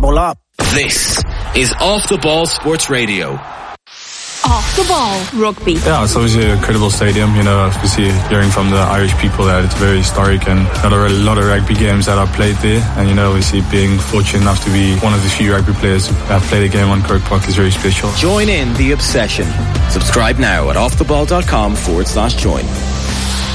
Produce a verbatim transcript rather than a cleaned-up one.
Hola. This is Off the Ball Sports Radio. Off the Ball Rugby. Yeah, it's obviously a incredible stadium. You know, obviously hearing from the Irish people that it's very historic and not a lot of rugby games that are played there. And, you know, obviously being fortunate enough to be one of the few rugby players who have played a game on Croke Park is very special. Join in the obsession. Subscribe now at offtheball.com forward slash join.